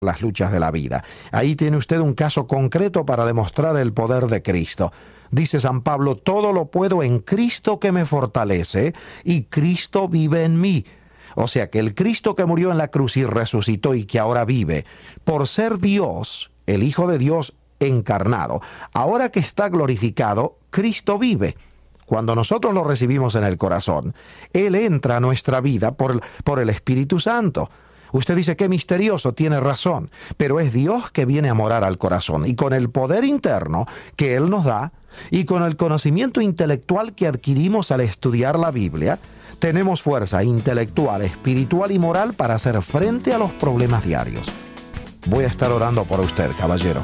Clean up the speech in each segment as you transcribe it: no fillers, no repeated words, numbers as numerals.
las luchas de la vida. Ahí tiene usted un caso concreto para demostrar el poder de Cristo. Dice San Pablo, todo lo puedo en Cristo que me fortalece, y Cristo vive en mí. O sea que el Cristo que murió en la cruz y resucitó y que ahora vive, por ser Dios, el Hijo de Dios encarnado, ahora que está glorificado, Cristo vive. Cuando nosotros lo recibimos en el corazón, Él entra a nuestra vida por el Espíritu Santo. Usted dice, qué misterioso, tiene razón, pero es Dios que viene a morar al corazón, y con el poder interno que Él nos da, y con el conocimiento intelectual que adquirimos al estudiar la Biblia, tenemos fuerza intelectual, espiritual y moral para hacer frente a los problemas diarios. Voy a estar orando por usted, caballero.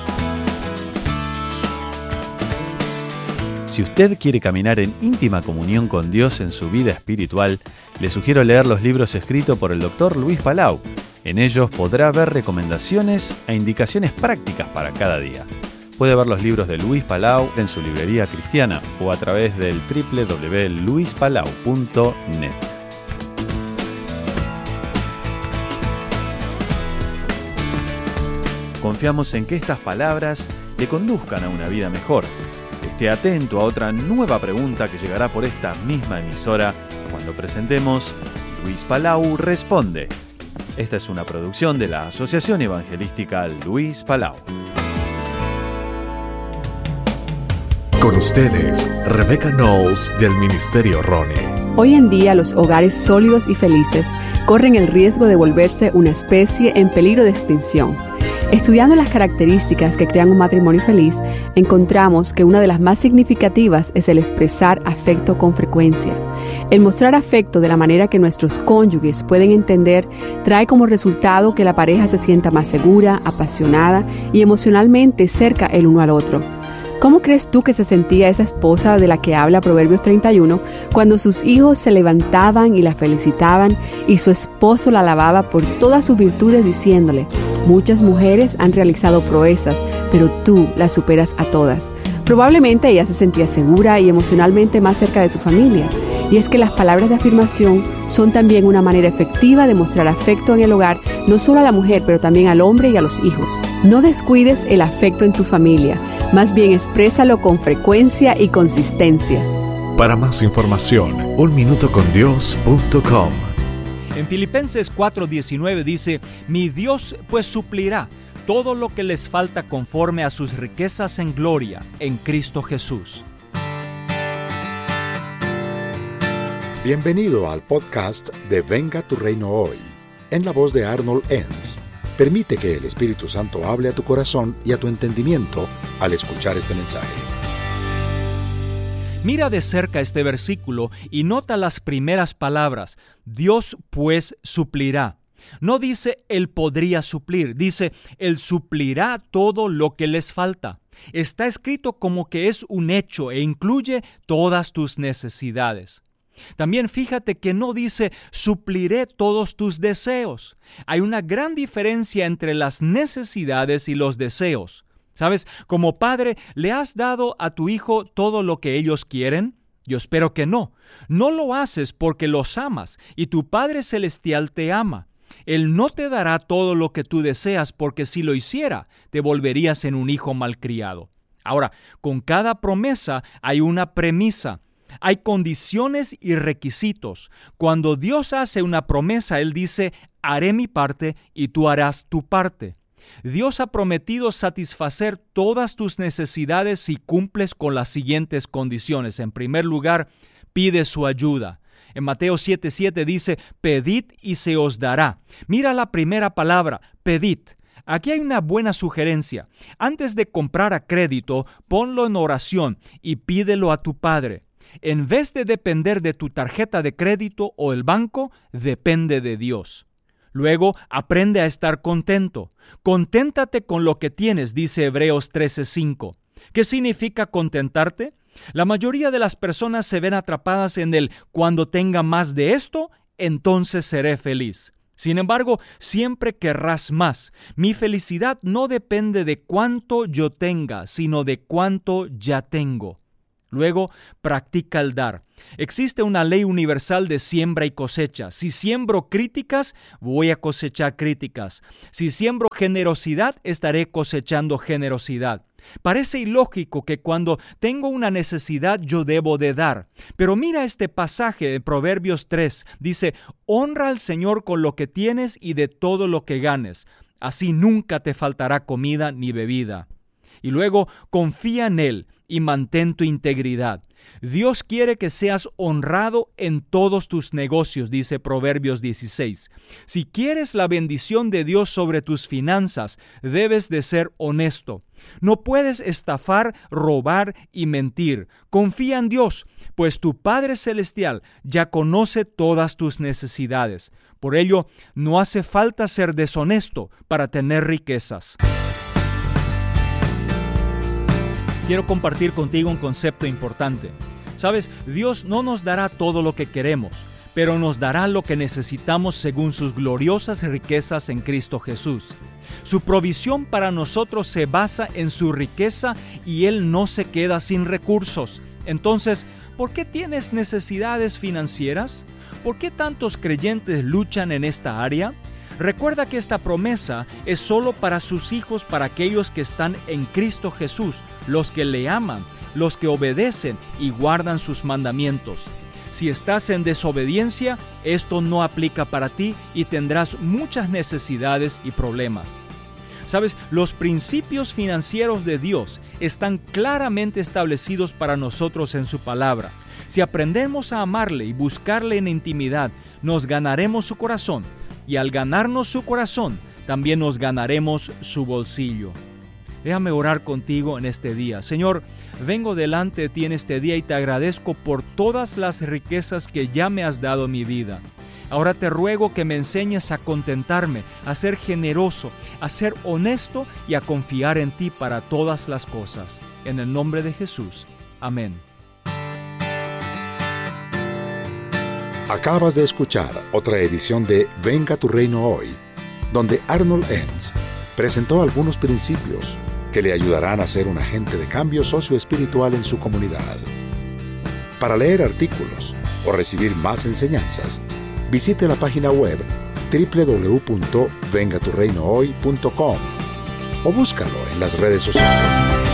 Si usted quiere caminar en íntima comunión con Dios en su vida espiritual, le sugiero leer los libros escritos por el Dr. Luis Palau. En ellos podrá ver recomendaciones e indicaciones prácticas para cada día. Puede ver los libros de Luis Palau en su librería cristiana o a través del www.luispalau.net. Confiamos en que estas palabras le conduzcan a una vida mejor. Esté atento a otra nueva pregunta que llegará por esta misma emisora cuando presentemos Luis Palau Responde. Esta es una producción de la Asociación Evangelística Luis Palau. Con ustedes, Rebecca Knowles del Ministerio Ronnie. Hoy en día los hogares sólidos y felices corren el riesgo de volverse una especie en peligro de extinción. Estudiando las características que crean un matrimonio feliz, encontramos que una de las más significativas es el expresar afecto con frecuencia. El mostrar afecto de la manera que nuestros cónyuges pueden entender trae como resultado que la pareja se sienta más segura, apasionada y emocionalmente cerca el uno al otro. ¿Cómo crees tú que se sentía esa esposa de la que habla Proverbios 31 cuando sus hijos se levantaban y la felicitaban y su esposo la alababa por todas sus virtudes diciéndole: muchas mujeres han realizado proezas, pero tú las superas a todas? Probablemente ella se sentía segura y emocionalmente más cerca de su familia. Y es que las palabras de afirmación son también una manera efectiva de mostrar afecto en el hogar, no solo a la mujer, pero también al hombre y a los hijos. No descuides el afecto en tu familia, más bien exprésalo con frecuencia y consistencia. Para más información, unminutocondios.com. En Filipenses 4:19 dice: mi Dios pues suplirá todo lo que les falta conforme a sus riquezas en gloria en Cristo Jesús. Bienvenido al podcast de Venga tu Reino Hoy, en la voz de Arnold Enns. Permite que el Espíritu Santo hable a tu corazón y a tu entendimiento al escuchar este mensaje. Mira de cerca este versículo y nota las primeras palabras: Dios pues suplirá. No dice Él podría suplir, dice Él suplirá todo lo que les falta. Está escrito como que es un hecho e incluye todas tus necesidades. También fíjate que no dice supliré todos tus deseos. Hay una gran diferencia entre las necesidades y los deseos. ¿Sabes? Como padre, ¿le has dado a tu hijo todo lo que ellos quieren? Yo espero que no. No lo haces porque los amas y tu Padre Celestial te ama. Él no te dará todo lo que tú deseas porque si lo hiciera, te volverías en un hijo malcriado. Ahora, con cada promesa hay una premisa. Hay condiciones y requisitos. Cuando Dios hace una promesa, Él dice: haré mi parte y tú harás tu parte. Dios ha prometido satisfacer todas tus necesidades si cumples con las siguientes condiciones. En primer lugar, pide su ayuda. En Mateo 7:7 dice: pedid y se os dará. Mira la primera palabra, pedid. Aquí hay una buena sugerencia. Antes de comprar a crédito, ponlo en oración y pídelo a tu Padre. En vez de depender de tu tarjeta de crédito o el banco, depende de Dios. Luego, aprende a estar contento. Conténtate con lo que tienes, dice Hebreos 13:5. ¿Qué significa contentarte? La mayoría de las personas se ven atrapadas en el cuando tenga más de esto, entonces seré feliz. Sin embargo, siempre querrás más. Mi felicidad no depende de cuánto yo tenga, sino de cuánto ya tengo. Luego, practica el dar. Existe una ley universal de siembra y cosecha. Si siembro críticas, voy a cosechar críticas. Si siembro generosidad, estaré cosechando generosidad. Parece ilógico que cuando tengo una necesidad yo debo de dar. Pero mira este pasaje de Proverbios 3. Dice, honra al Señor con lo que tienes y de todo lo que ganes. Así nunca te faltará comida ni bebida. Y luego, confía en Él y mantén tu integridad. Dios quiere que seas honrado en todos tus negocios, dice Proverbios 16. Si quieres la bendición de Dios sobre tus finanzas, debes de ser honesto. No puedes estafar, robar y mentir. Confía en Dios, pues tu Padre Celestial ya conoce todas tus necesidades. Por ello, no hace falta ser deshonesto para tener riquezas. Quiero compartir contigo un concepto importante. Sabes, Dios no nos dará todo lo que queremos, pero nos dará lo que necesitamos según sus gloriosas riquezas en Cristo Jesús. Su provisión para nosotros se basa en su riqueza y Él no se queda sin recursos. Entonces, ¿por qué tienes necesidades financieras? ¿Por qué tantos creyentes luchan en esta área? Recuerda que esta promesa es solo para sus hijos, para aquellos que están en Cristo Jesús, los que le aman, los que obedecen y guardan sus mandamientos. Si estás en desobediencia, esto no aplica para ti y tendrás muchas necesidades y problemas. Sabes, los principios financieros de Dios están claramente establecidos para nosotros en su palabra. Si aprendemos a amarle y buscarle en intimidad, nos ganaremos su corazón. Y al ganarnos su corazón, también nos ganaremos su bolsillo. Déjame orar contigo en este día. Señor, vengo delante de ti en este día y te agradezco por todas las riquezas que ya me has dado en mi vida. Ahora te ruego que me enseñes a contentarme, a ser generoso, a ser honesto y a confiar en ti para todas las cosas. En el nombre de Jesús. Amén. Acabas de escuchar otra edición de Venga tu Reino Hoy, donde Arnold Enns presentó algunos principios que le ayudarán a ser un agente de cambio socioespiritual en su comunidad. Para leer artículos o recibir más enseñanzas, visite la página web www.vengaturreinohoy.com o búscalo en las redes sociales.